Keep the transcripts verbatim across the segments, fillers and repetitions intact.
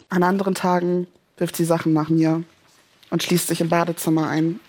An anderen Tagen wirft sie Sachen nach mir und schließt sich im Badezimmer ein.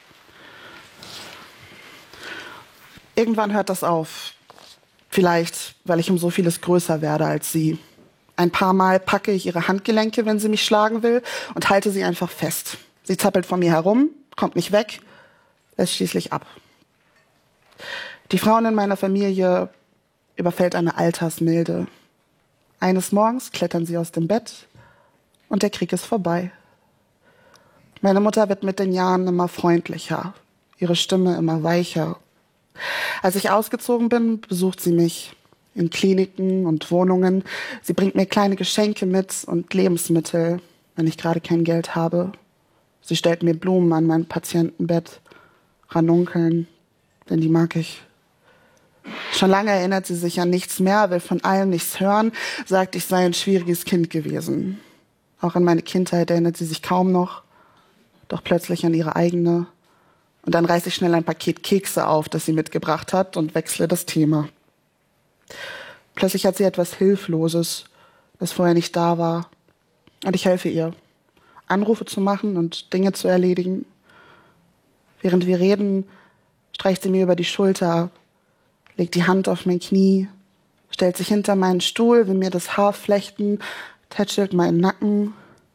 Irgendwann hört das auf. Vielleicht, weil ich um so vieles größer werde als sie. Ein paar Mal packe ich ihre Handgelenke, wenn sie mich schlagen will, und halte sie einfach fest. Sie zappelt vor mir herum, kommt nicht weg, lässt schließlich ab. Die Frauen in meiner Familie überfällt eine Altersmilde. Eines Morgens klettern sie aus dem Bett und der Krieg ist vorbei. Meine Mutter wird mit den Jahren immer freundlicher, ihre Stimme immer weicher. Als ich ausgezogen bin, besucht sie mich in Kliniken und Wohnungen. Sie bringt mir kleine Geschenke mit und Lebensmittel, wenn ich gerade kein Geld habe. Sie stellt mir Blumen an mein Patientenbett, Ranunkeln, denn die mag ich. Schon lange erinnert sie sich an nichts mehr, will von allem nichts hören, sagt, ich sei ein schwieriges Kind gewesen. Auch an meine Kindheit erinnert sie sich kaum noch, doch plötzlich an ihre eigene. Und dann reiße ich schnell ein Paket Kekse auf, das sie mitgebracht hat, und wechsle das Thema. Plötzlich hat sie etwas Hilfloses, das vorher nicht da war. Und ich helfe ihr, Anrufe zu machen und Dinge zu erledigen. Während wir reden, streicht sie mir über die Schulter, legt die Hand auf mein Knie, stellt sich hinter meinen Stuhl, will mir das Haar flechten, tätschelt meinen Nacken.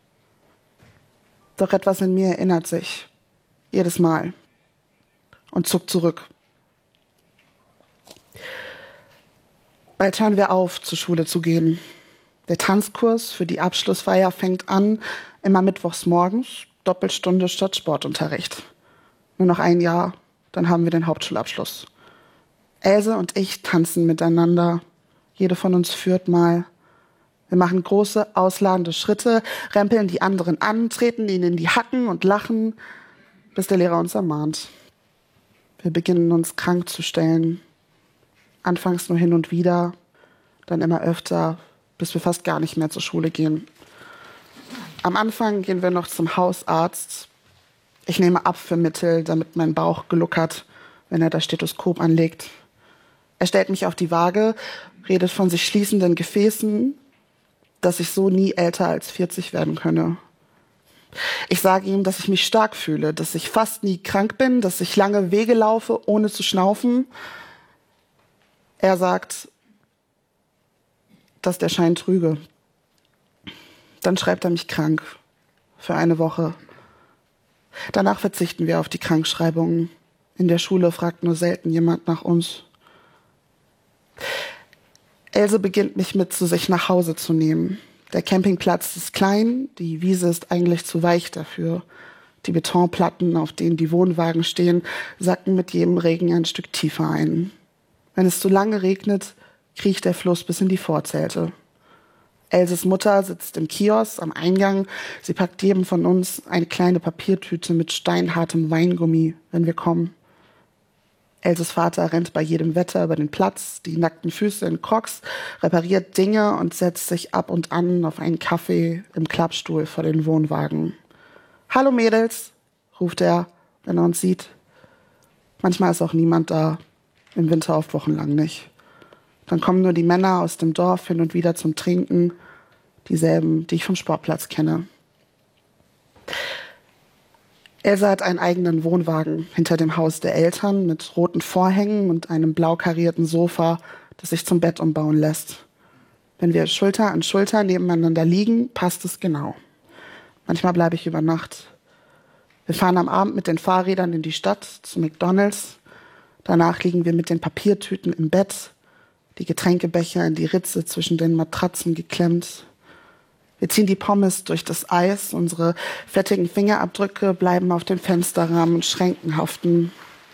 Doch etwas in mir erinnert sich, jedes Mal, und zuckt zurück. Bald hören wir auf, zur Schule zu gehen. Der Tanzkurs für die Abschlussfeier fängt an, immer mittwochs morgens, Doppelstunde statt Sportunterricht. Nur noch ein Jahr, dann haben wir den Hauptschulabschluss. Else und ich tanzen miteinander. Jede von uns führt mal. Wir machen große, ausladende Schritte, rempeln die anderen an, treten ihnen in die Hacken und lachen, bis der Lehrer uns ermahnt. Wir beginnen uns krank zu stellen. Anfangs nur hin und wieder, dann immer öfter, bis wir fast gar nicht mehr zur Schule gehen. Am Anfang gehen wir noch zum Hausarzt. Ich nehme Abführmittel, damit mein Bauch gluckert, wenn er das Stethoskop anlegt. Er stellt mich auf die Waage, redet von sich schließenden Gefäßen, dass ich so nie älter als vierzig werden könne. Ich sage ihm, dass ich mich stark fühle, dass ich fast nie krank bin, dass ich lange Wege laufe, ohne zu schnaufen. Er sagt, dass der Schein trüge. Dann schreibt er mich krank für eine Woche. Danach verzichten wir auf die Krankschreibungen. In der Schule fragt nur selten jemand nach uns. Else beginnt mich mit zu sich nach Hause zu nehmen. Der Campingplatz ist klein, die Wiese ist eigentlich zu weich dafür. Die Betonplatten, auf denen die Wohnwagen stehen, sacken mit jedem Regen ein Stück tiefer ein. Wenn es zu lange regnet, kriecht der Fluss bis in die Vorzelte. Elses Mutter sitzt im Kiosk am Eingang. Sie packt jedem von uns eine kleine Papiertüte mit steinhartem Weingummi, wenn wir kommen. Elses Vater rennt bei jedem Wetter über den Platz, die nackten Füße in Crocs, repariert Dinge und setzt sich ab und an auf einen Kaffee im Klappstuhl vor den Wohnwagen. »Hallo Mädels«, ruft er, wenn er uns sieht. Manchmal ist auch niemand da, im Winter oft wochenlang nicht. Dann kommen nur die Männer aus dem Dorf hin und wieder zum Trinken, dieselben, die ich vom Sportplatz kenne. Else hat einen eigenen Wohnwagen hinter dem Haus der Eltern mit roten Vorhängen und einem blau karierten Sofa, das sich zum Bett umbauen lässt. Wenn wir Schulter an Schulter nebeneinander liegen, passt es genau. Manchmal bleibe ich über Nacht. Wir fahren am Abend mit den Fahrrädern in die Stadt, zu McDonald's. Danach liegen wir mit den Papiertüten im Bett, die Getränkebecher in die Ritze zwischen den Matratzen geklemmt. Wir ziehen die Pommes durch das Eis, unsere fettigen Fingerabdrücke bleiben auf den Fensterrahmen und Schränken haften.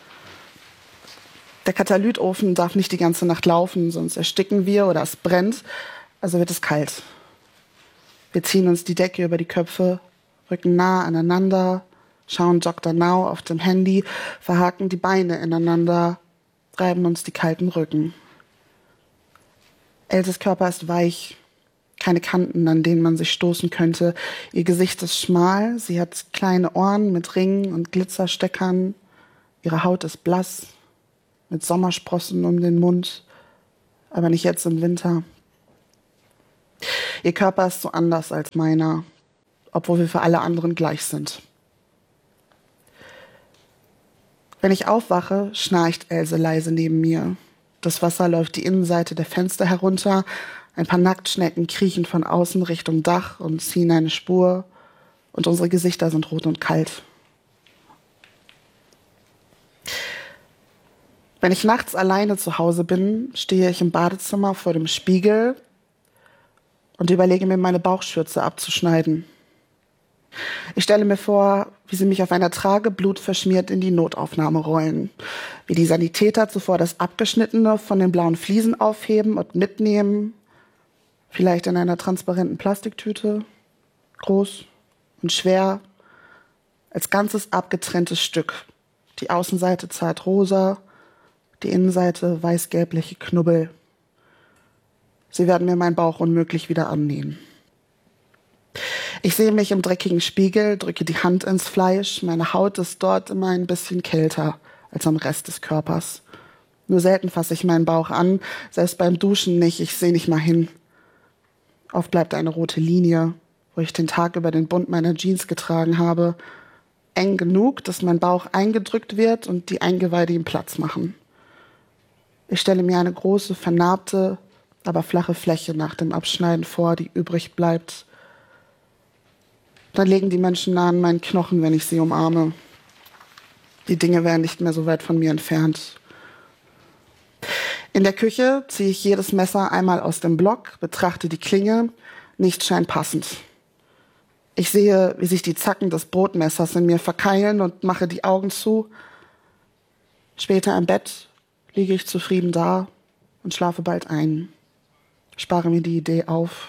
Der Katalytofen darf nicht die ganze Nacht laufen, sonst ersticken wir oder es brennt, also wird es kalt. Wir ziehen uns die Decke über die Köpfe, rücken nah aneinander, schauen Doktor Now auf dem Handy, verhaken die Beine ineinander, reiben uns die kalten Rücken. Elses Körper ist weich, keine Kanten, an denen man sich stoßen könnte. Ihr Gesicht ist schmal, sie hat kleine Ohren mit Ringen und Glitzersteckern. Ihre Haut ist blass, mit Sommersprossen um den Mund, aber nicht jetzt im Winter. Ihr Körper ist so anders als meiner, obwohl wir für alle anderen gleich sind. Wenn ich aufwache, schnarcht Else leise neben mir. Das Wasser läuft die Innenseite der Fenster herunter. Ein paar Nacktschnecken kriechen von außen Richtung Dach und ziehen eine Spur. Und unsere Gesichter sind rot und kalt. Wenn ich nachts alleine zu Hause bin, stehe ich im Badezimmer vor dem Spiegel und überlege mir, meine Bauchschürze abzuschneiden. Ich stelle mir vor, wie sie mich auf einer Trage blutverschmiert in die Notaufnahme rollen, wie die Sanitäter zuvor das Abgeschnittene von den blauen Fliesen aufheben und mitnehmen, vielleicht in einer transparenten Plastiktüte, groß und schwer, als ganzes abgetrenntes Stück. Die Außenseite zart rosa, die Innenseite weiß-gelbliche Knubbel. Sie werden mir meinen Bauch unmöglich wieder annähen. Ich sehe mich im dreckigen Spiegel, drücke die Hand ins Fleisch. Meine Haut ist dort immer ein bisschen kälter als am Rest des Körpers. Nur selten fasse ich meinen Bauch an, selbst beim Duschen nicht. Ich sehe nicht mal hin. Oft bleibt eine rote Linie, wo ich den Tag über den Bund meiner Jeans getragen habe. Eng genug, dass mein Bauch eingedrückt wird und die Eingeweide ihm Platz machen. Ich stelle mir eine große, vernarbte, aber flache Fläche nach dem Abschneiden vor, die übrig bleibt. Dann legen die Menschen nah an meinen Knochen, wenn ich sie umarme. Die Dinge wären nicht mehr so weit von mir entfernt. In der Küche ziehe ich jedes Messer einmal aus dem Block, betrachte die Klinge. Nichts scheint passend. Ich sehe, wie sich die Zacken des Brotmessers in mir verkeilen und mache die Augen zu. Später im Bett liege ich zufrieden da und schlafe bald ein. Spare mir die Idee auf.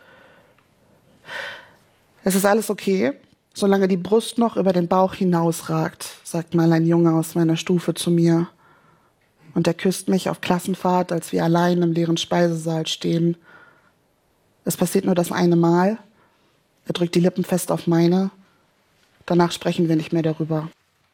Es ist alles okay, solange die Brust noch über den Bauch hinausragt, sagt mal ein Junge aus meiner Stufe zu mir. Und er küsst mich auf Klassenfahrt, als wir allein im leeren Speisesaal stehen. Es passiert nur das eine Mal. Er drückt die Lippen fest auf meine. Danach sprechen wir nicht mehr darüber.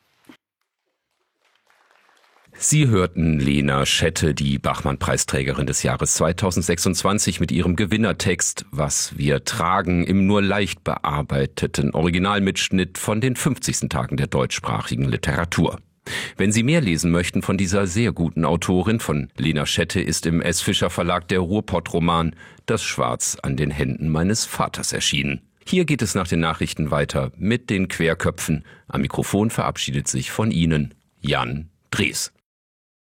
Sie hörten Lena Schette, die Bachmann-Preisträgerin des Jahres zweitausendsechsundzwanzig, mit ihrem Gewinnertext »Was wir tragen« im nur leicht bearbeiteten Originalmitschnitt von den fünfzigsten Tagen der deutschsprachigen Literatur. Wenn Sie mehr lesen möchten von dieser sehr guten Autorin, von Lena Schette, ist im S. Fischer Verlag der Ruhrpott-Roman »Das Schwarz an den Händen meines Vaters« erschienen. Hier geht es nach den Nachrichten weiter mit den Querköpfen. Am Mikrofon verabschiedet sich von Ihnen Jan Drees.